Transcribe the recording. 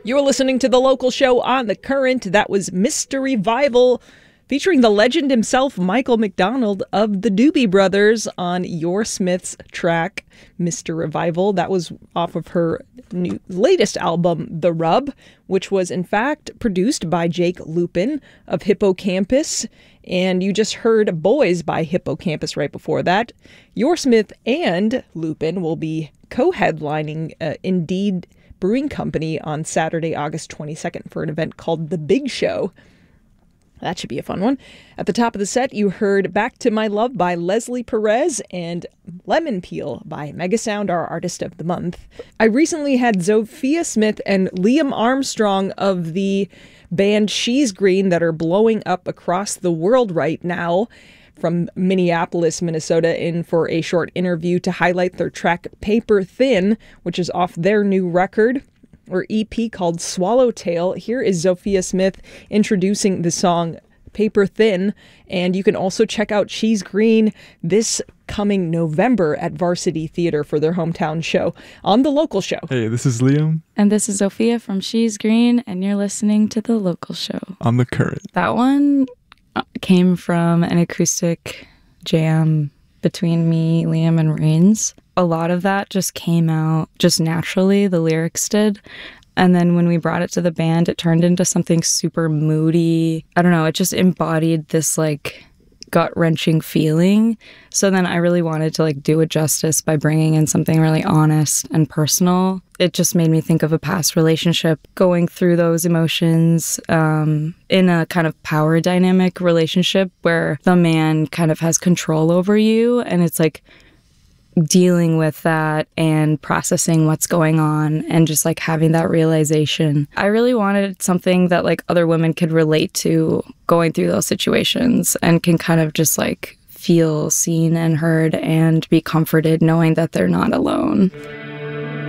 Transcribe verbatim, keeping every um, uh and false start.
You're listening to The Local Show on The Current. That was Mister Revival, featuring the legend himself, Michael McDonald of the Doobie Brothers, on Your Smith's track, Mister Revival. That was off of her new, latest album, The Rub, which was in fact produced by Jake Lupin of Hippocampus. And you just heard Boys by Hippocampus right before that. Your Smith and Lupin will be co-headlining uh, Indeed Brewing Company on Saturday, August twenty-second for an event called The Big Show. That should be a fun one. At the top of the set, you heard Back to My Love by Leslie Perez and Lemon Peel by Megasound, our Artist of the Month. I recently had Zofia Smith and Liam Armstrong of the band She's Green that are blowing up across the world right now from Minneapolis, Minnesota, in for a short interview to highlight their track Paper Thin, which is off their new record or E P called Swallowtail. Here is Zofia Smith introducing the song Paper Thin, and you can also check out She's Green this coming November at Varsity Theater for their hometown show on The Local Show. Hey, this is Liam. And this is Zofia from She's Green, and you're listening to The Local Show on The Current. That one came from an acoustic jam between me, Liam, and Rains. A lot of that just came out just naturally, the lyrics did. And then when we brought it to the band, it turned into something super moody. I don't know, it just embodied this like gut-wrenching feeling. So then I really wanted to like do it justice by bringing in something really honest and personal. It just made me think of a past relationship, going through those emotions um, in a kind of power dynamic relationship where the man kind of has control over you, and it's like dealing with that and processing what's going on and just like having that realization. I really wanted something that like other women could relate to going through those situations and can kind of just like feel seen and heard and be comforted knowing that they're not alone.